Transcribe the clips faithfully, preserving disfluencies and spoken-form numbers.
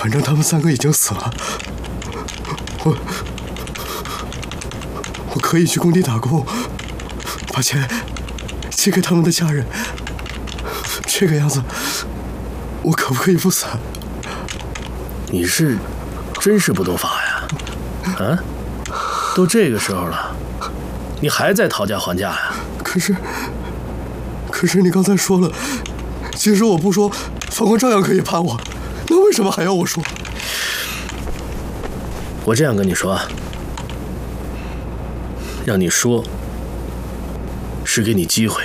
反正他们三个已经死了，我我可以去工地打工，把钱寄给他们的家人。这个样子，我可不可以不死？ 你是真是不懂法呀？啊，都这个时候了，你还在讨价还价呀？ 可是，可是你刚才说了，即使我不说，法官照样可以判我，那为什么还要我说？ 我这样跟你说啊，让你说，是给你机会。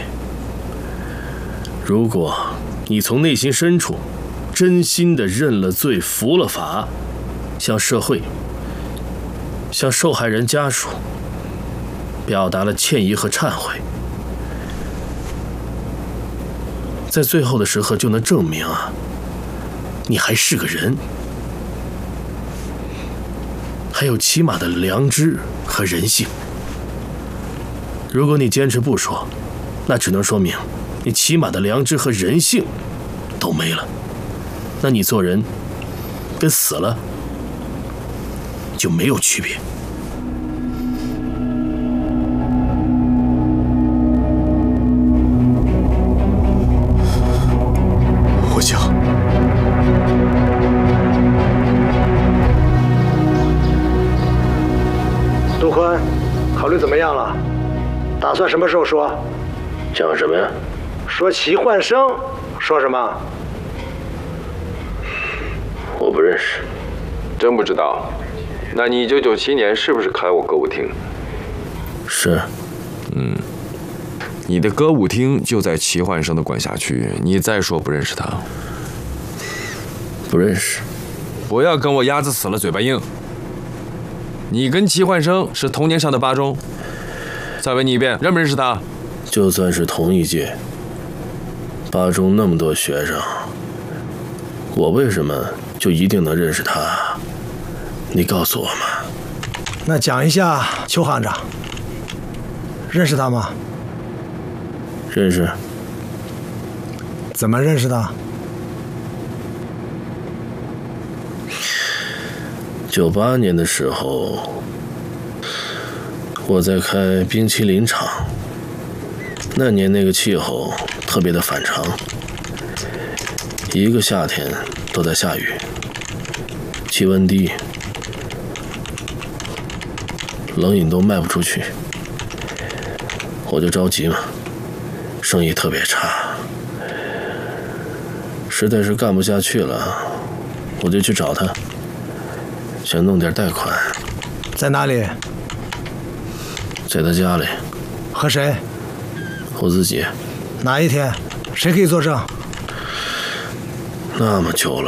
如果你从内心深处真心的认了罪、服了法，向社会、向受害人家属表达了歉意和忏悔，在最后的时刻就能证明啊，你还是个人，还有起码的良知和人性。如果你坚持不说，那只能说明你起码的良知和人性都没了。那你做人跟死了就没有区别。 我讲， 杜坤，考虑怎么样了？打算什么时候说？ 讲什么呀？ 说齐焕生，说什么？ 我不认识。 真不知道？那你一九九七年是不是开过歌舞厅？ 是。 嗯，你的歌舞厅就在齐焕生的管辖区，你再说不认识他？ 不认识。 不要跟我鸭子死了嘴巴硬。你跟齐焕生是同年上的八中。再问你一遍，认不认识他？ 就算是同一届，八中那么多学生，我为什么就一定能认识他？你告诉我嘛。 那讲一下，邱行长，认识他吗？ 认识。 怎么认识的？ 九八年的时候，我在开冰淇淋厂。那年那个气候特别的反常，一个夏天都在下雨，气温低，冷饮都卖不出去，我就着急嘛，生意特别差，实在是干不下去了，我就去找他，想弄点贷款。 在哪里？ 在他家里。 和谁？ 我自己。 哪一天？谁可以作证？ 那么久了。